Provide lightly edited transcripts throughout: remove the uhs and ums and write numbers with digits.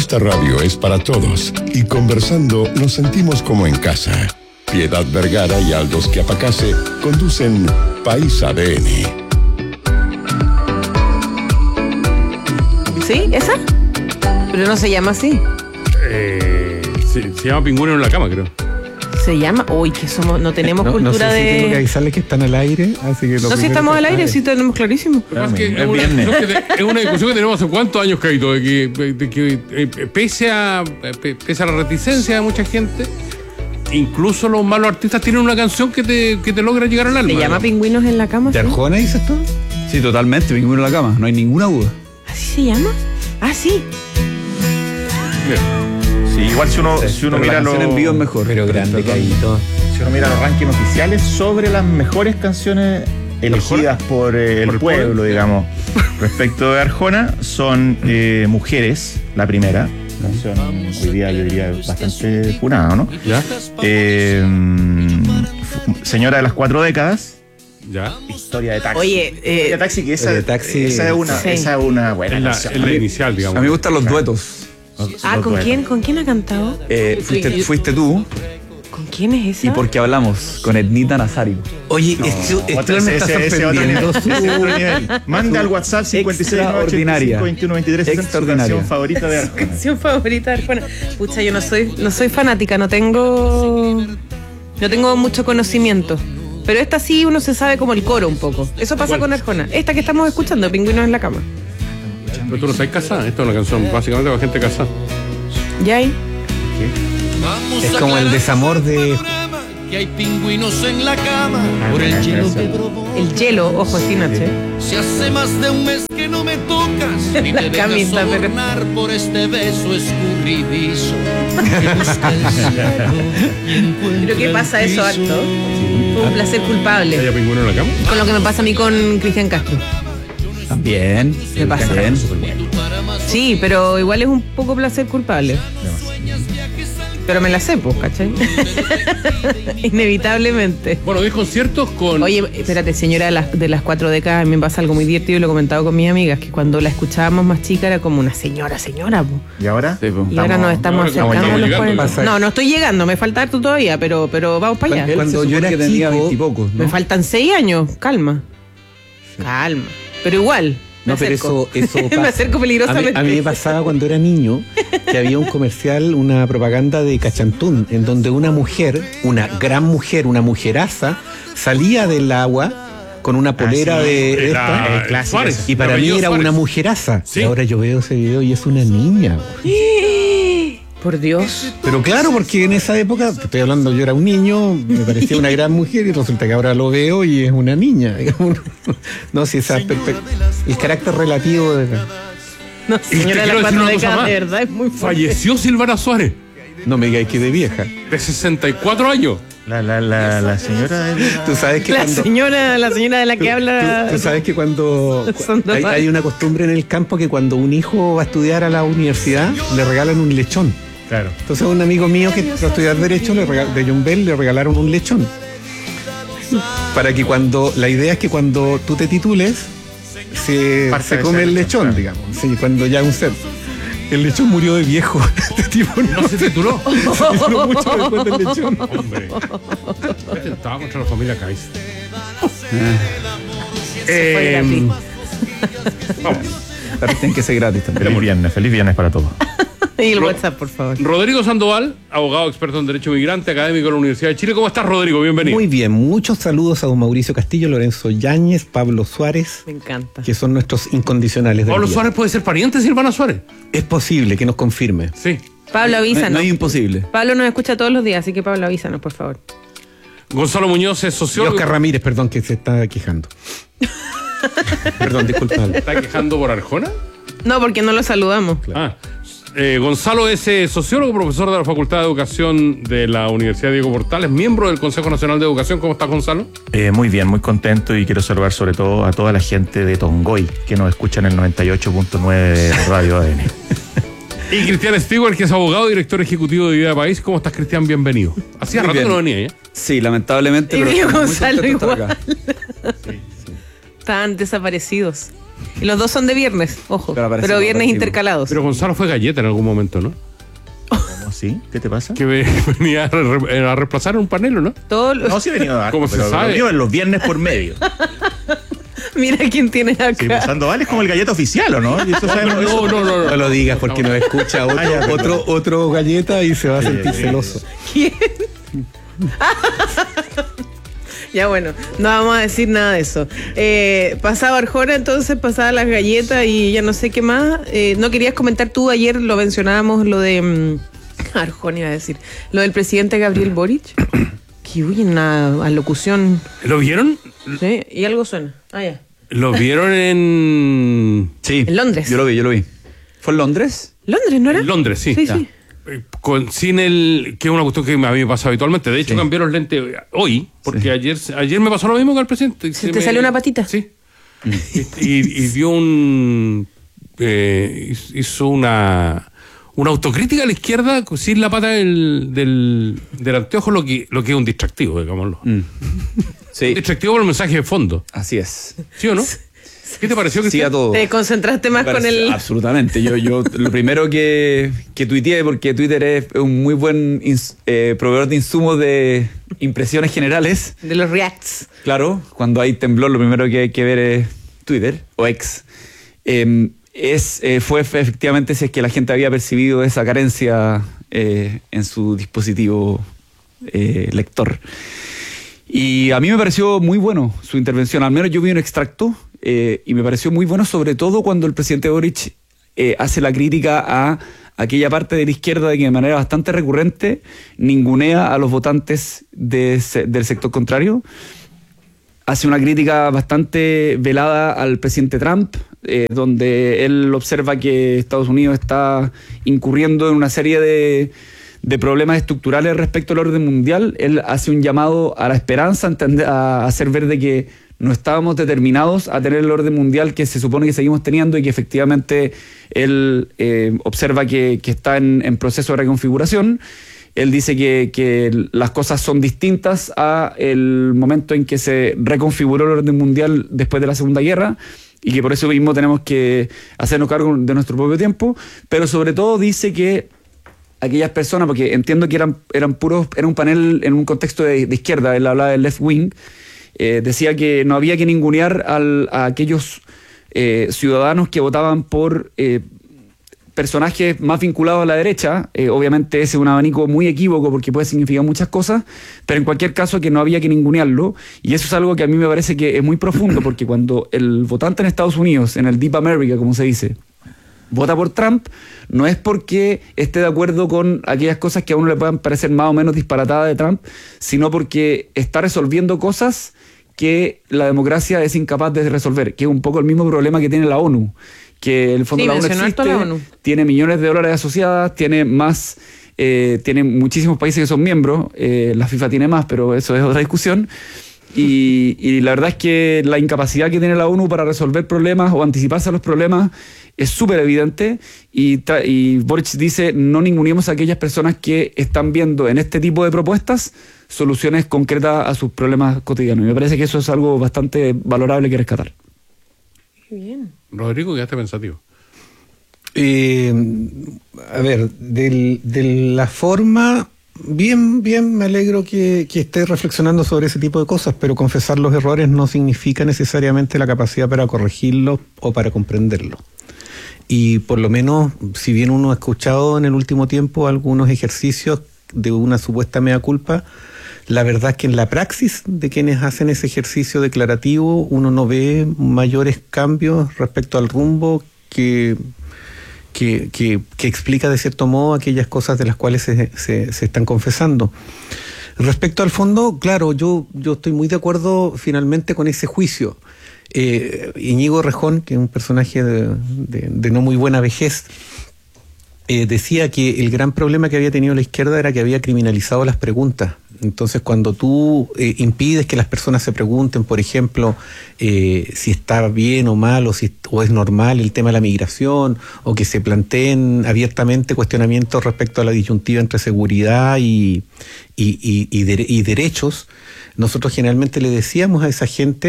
Esta radio es para todos y conversando nos sentimos como en casa. Piedad Vergara y Aldos Quiapacase conducen País ADN. ¿Sí? ¿Esa? Pero no se llama así. Se llama Pingüino en la cama, creo. Se llama... Uy, que somos... No tenemos cultura no sé de... si tengo que avisarles que están al aire, así que... No, si estamos al aire, sí tenemos clarísimo. Es una discusión que tenemos hace cuántos años, Caito, de que pese a la reticencia de mucha gente, incluso los malos artistas tienen una canción que te logra llegar al alma. ¿Se llama Pingüinos en la cama? ¿De Arjona dices tú? Sí, totalmente, Pingüino en la cama, no hay ninguna duda. ¿Así se llama? Ah, sí. Mira. Sí, igual si uno mira los en vivo es mejor. Pero grande, Caíto. Si uno mira los rankings oficiales sobre las mejores canciones elegidas por el pueblo, digamos, respecto de Arjona, son Mujeres, la primera canción, hoy día yo diría bastante punada, ¿no? ¿Ya? Señora de las 4 décadas. ¿Ya? Historia de Taxi. Oye, Historia de Taxi, que esa Sí. es una buena canción. Es la inicial, digamos. A mí me gustan los duetos. ¿con quién? ¿Con quién ha cantado? Fuiste tú ¿Con quién es esa? y porque hablamos con Ednita Nazario. Oye, esto me está sorprendiendo. Ese otro nivel. Manda al WhatsApp 56 21 23 su canción favorita de Arjona. Canción favorita de Arjona. Pucha, yo no soy fanática, no tengo mucho conocimiento. Pero esta sí uno se sabe como el coro un poco. Eso pasa con Arjona. Esta que estamos escuchando, Pingüinos en la cama. Pero tú no estás casada. Esto es una canción básicamente para gente casada. ¿Ya hay? Es como el desamor de... Que hay pingüinos en la cama por el hielo que probó. El hielo, ojo, sin H. Si hace más de un mes que no me tocas ni La te dejas camisa, pero- sobornar por este beso escurridizo que busca el cielo y encuentra ¿Pero qué pasa el eso, piso. acto? Un placer culpable. ¿Hay Pingüino en la cama? Con lo que me pasa a mí con Cristian Castro. También. Me pasa. También. Sí, pero igual es un poco placer culpable. Pero me la sé, pues, ¿cachai? Inevitablemente. Bueno, 10 conciertos con... Oye, espérate, señora de las 4 décadas, a mí me pasa algo muy divertido y lo he comentado con mis amigas, que cuando la escuchábamos más chica era como una señora, po. ¿Y ahora? Sí, po. Y ahora nos estamos acercando a los llegando. 40. No estoy llegando, me falta harto todavía, pero vamos para allá. Cuando yo era que tenía chico, 20 y pocos, ¿no? Me faltan 6 años, calma. Calma. Pero igual. Me No, pero acerco. eso Me pasa. acerco peligrosamente. A mí me pasaba cuando era niño que había un comercial, una propaganda de Cachantún, en donde una mujer, una gran mujer, una mujeraza, salía del agua con una polera de esta. Suárez. Y para mí era una mujeraza. Sí. Y ahora yo veo ese video y es una niña. Por Dios. Pero claro, porque en esa época, te estoy hablando, yo era un niño, me parecía una gran mujer y resulta que ahora lo veo y es una niña. Digamos. No, si esa el carácter relativo de... No, señora de quiero las decir 4 una cosa décadas, más. de verdad, es muy fuerte. Falleció Silvana Suárez, No me digáis que de vieja. de 64 años. La señora Tú sabes que La cuando... señora de la que habla. Tú sabes que cuando Sandoval. hay una costumbre en el campo que cuando un hijo va a estudiar a la universidad le regalan un lechón. Claro. Entonces a un amigo mío que va a estudiar Derecho de Yumbel le regalaron un lechón. Para que la idea es que cuando tú te titules se come el lechón, digamos. Sí, cuando ya un ser. El lechón murió de viejo. Este tipo No se tituló. se tituló mucho después del lechón. Hombre. Estaba contra la familia Kaiser. Eso fue gratis. Vamos. Pero tienen que ser gratis también. Feliz viernes para todos. Y el WhatsApp, por favor. Rodrigo Sandoval, abogado experto en Derecho Migrante, académico de la Universidad de Chile. ¿Cómo estás, Rodrigo? Bienvenido. Muy bien, muchos saludos a don Mauricio Castillo, Lorenzo Yáñez, Pablo Suárez, Me encanta. que son nuestros incondicionales del ¿Pablo día. Suárez puede ser pariente de Silvana Suárez? Es posible que nos confirme. Sí. Pablo, avísanos. No es imposible. Pablo nos escucha todos los días, así que Pablo, avísanos, por favor. Gonzalo Muñoz es Y sociólogo. Oscar Ramírez, perdón, que se está quejando. Perdón, disculpa. ¿Está quejando por Arjona? No, porque no lo saludamos. Gonzalo es sociólogo, profesor de la Facultad de Educación de la Universidad Diego Portales, miembro del Consejo Nacional de Educación. ¿Cómo estás, Gonzalo? Muy bien, muy contento y quiero saludar sobre todo a toda la gente de Tongoy que nos escucha en el 98.9 de Radio ADN. Y Cristian Stewart, que es abogado y director ejecutivo de Vida País. ¿Cómo estás, Cristian? Bienvenido. Hacía Muy rato que bien. no venía, ¿eh? Sí, lamentablemente. Y pero Diego estamos muy Gonzalo contentos de estar igual. acá. Están desaparecidos. Y los dos son de viernes, ojo. Pero viernes intercalados. Pero Gonzalo fue galleta en algún momento, ¿no? ¿Cómo sí? ¿Qué te pasa? Que venía a reemplazar un panelo, ¿no? No, sí he venido a ¿Cómo se sabe? en los viernes por medio. Mira quién tiene acá. Sí, pues Sandoval es como el galleta oficial, ¿o no? Y eso sabemos, eso. No lo digas porque nos escucha otro galleta y se va a sentir celoso. ¿Quién? Ya bueno, no vamos a decir nada de eso. Pasaba Arjona, entonces pasaba las galletas y ya no sé qué más. ¿No querías comentar tú? Ayer lo mencionábamos, lo de Arjona iba a decir, lo del presidente Gabriel Boric. Que huye una alocución. ¿Lo vieron? Sí, y algo suena. Ya. ¿Lo vieron en...? Sí. En Londres. Yo lo vi. ¿Fue en Londres? ¿Londres, no era? En Londres, sí. Sí, sí. Sin el... que es una cuestión que a mí me pasa habitualmente. De hecho, cambié los lentes hoy, porque ayer me pasó lo mismo que al presidente. ¿Te salió una patita? Sí. y dio un... hizo una autocrítica a la izquierda sin la pata del anteojo, lo que es un distractivo, digámoslo. Sí. Un distractivo por el mensaje de fondo. Así es. ¿Sí o no? ¿Qué te pareció? Sí, a todo. Te concentraste más con el... Absolutamente. Yo lo primero que tuiteé, porque Twitter es un muy buen proveedor de insumos de impresiones generales. De los reacts. Claro, cuando hay temblor lo primero que hay que ver es Twitter o X. Fue efectivamente si es que la gente había percibido esa carencia en su dispositivo lector. Y a mí me pareció muy bueno su intervención, al menos yo vi un extracto y me pareció muy bueno, sobre todo cuando el presidente Boric hace la crítica a aquella parte de la izquierda de que de manera bastante recurrente ningunea a los votantes del sector contrario. Hace una crítica bastante velada al presidente Trump, donde él observa que Estados Unidos está incurriendo en una serie de problemas estructurales respecto al orden mundial. Él hace un llamado a la esperanza, a hacer ver de que no estábamos determinados a tener el orden mundial que se supone que seguimos teniendo y que efectivamente él observa que está en proceso de reconfiguración. Él dice que las cosas son distintas a el momento en que se reconfiguró el orden mundial después de la Segunda Guerra y que por eso mismo tenemos que hacernos cargo de nuestro propio tiempo, pero sobre todo dice que aquellas personas, porque entiendo que era un panel en un contexto de izquierda, él hablaba del left wing, decía que no había que ningunear a aquellos ciudadanos que votaban por personajes más vinculados a la derecha. Obviamente ese es un abanico muy equívoco porque puede significar muchas cosas, pero en cualquier caso que no había que ningunearlo, y eso es algo que a mí me parece que es muy profundo, porque cuando el votante en Estados Unidos, en el Deep America, como se dice, vota por Trump, no es porque esté de acuerdo con aquellas cosas que a uno le puedan parecer más o menos disparatadas de Trump, sino porque está resolviendo cosas que la democracia es incapaz de resolver, que es un poco el mismo problema que tiene la ONU, que el fondo de la ONU existe, tiene millones de dólares asociadas, tiene muchísimos países que son miembros, la FIFA tiene más, pero eso es otra discusión. Y la verdad es que la incapacidad que tiene la ONU para resolver problemas o anticiparse a los problemas es súper evidente, y Boric dice: no ninguneemos a aquellas personas que están viendo en este tipo de propuestas soluciones concretas a sus problemas cotidianos. Y me parece que eso es algo bastante valorable que rescatar. Bien. Rodrigo, quedaste pensativo. A ver, de la forma, bien, me alegro que esté reflexionando sobre ese tipo de cosas, pero confesar los errores no significa necesariamente la capacidad para corregirlos o para comprenderlos. Y por lo menos, si bien uno ha escuchado en el último tiempo algunos ejercicios de una supuesta mea culpa, la verdad es que en la praxis de quienes hacen ese ejercicio declarativo uno no ve mayores cambios respecto al rumbo que explica de cierto modo aquellas cosas de las cuales se están confesando. Respecto al fondo, claro, yo estoy muy de acuerdo finalmente con ese juicio. Íñigo Errejón, que es un personaje de no muy buena vejez, decía que el gran problema que había tenido la izquierda era que había criminalizado las preguntas. Entonces, cuando tú impides que las personas se pregunten, por ejemplo, si está bien o mal, o es normal el tema de la migración, o que se planteen abiertamente cuestionamientos respecto a la disyuntiva entre seguridad y derechos, nosotros generalmente le decíamos a esa gente: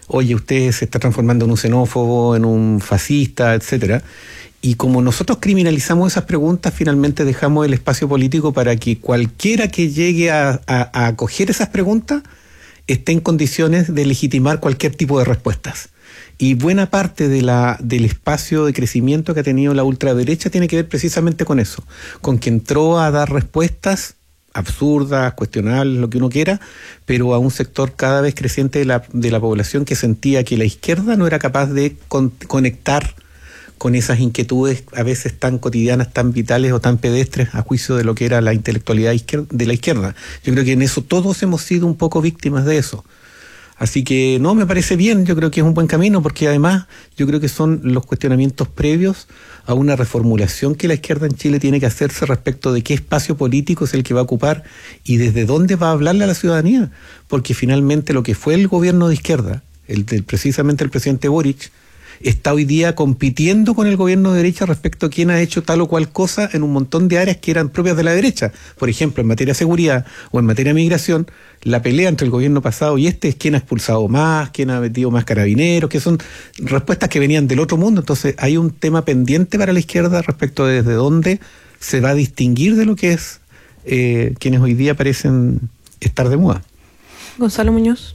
oye, usted se está transformando en un xenófobo, en un fascista, etcétera. Y como nosotros criminalizamos esas preguntas, finalmente dejamos el espacio político para que cualquiera que llegue a acoger esas preguntas esté en condiciones de legitimar cualquier tipo de respuestas. Y buena parte del espacio de crecimiento que ha tenido la ultraderecha tiene que ver precisamente con eso, con que entró a dar respuestas absurdas, cuestionables, lo que uno quiera, pero a un sector cada vez creciente de la población que sentía que la izquierda no era capaz de conectar con esas inquietudes a veces tan cotidianas, tan vitales o tan pedestres a juicio de lo que era la intelectualidad de la izquierda. Yo creo que en eso todos hemos sido un poco víctimas de eso. Así que no, me parece bien, yo creo que es un buen camino, porque además yo creo que son los cuestionamientos previos a una reformulación que la izquierda en Chile tiene que hacerse respecto de qué espacio político es el que va a ocupar y desde dónde va a hablarle a la ciudadanía, porque finalmente lo que fue el gobierno de izquierda, precisamente el presidente Boric, está hoy día compitiendo con el gobierno de derecha respecto a quién ha hecho tal o cual cosa en un montón de áreas que eran propias de la derecha. Por ejemplo, en materia de seguridad o en materia de migración, la pelea entre el gobierno pasado y este es quién ha expulsado más, quién ha metido más carabineros, que son respuestas que venían del otro mundo. Entonces hay un tema pendiente para la izquierda respecto de desde dónde se va a distinguir de lo que es quienes hoy día parecen estar de moda. Gonzalo Muñoz.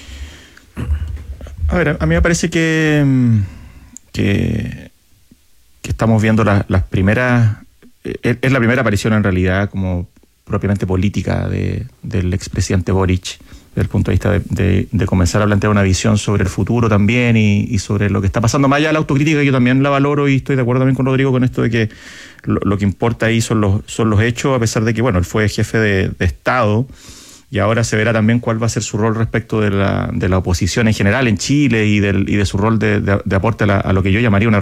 A ver, a mí me parece que estamos viendo las primeras... Es la primera aparición en realidad como propiamente política del expresidente Boric, desde el punto de vista de comenzar a plantear una visión sobre el futuro también y sobre lo que está pasando. Más allá de la autocrítica, que yo también la valoro y estoy de acuerdo también con Rodrigo con esto de que lo que importa ahí son los hechos, a pesar de que, bueno, él fue jefe de Estado. Y ahora se verá también cuál va a ser su rol respecto de la oposición en general en Chile y de su rol de aporte a lo que yo llamaría una